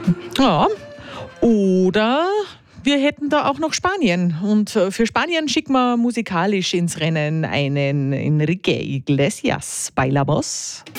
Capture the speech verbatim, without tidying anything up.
Ja. Oder wir hätten da auch noch Spanien. Und für Spanien schicken wir musikalisch ins Rennen einen Enrique Iglesias. Bailamos.